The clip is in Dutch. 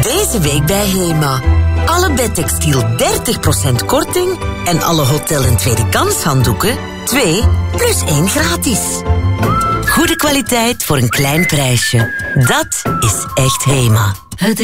Deze week bij HEMA. Alle bedtextiel 30% korting en alle hotel- en tweedekans handdoeken 2 plus 1 gratis. Goede kwaliteit voor een klein prijsje. Dat is echt HEMA.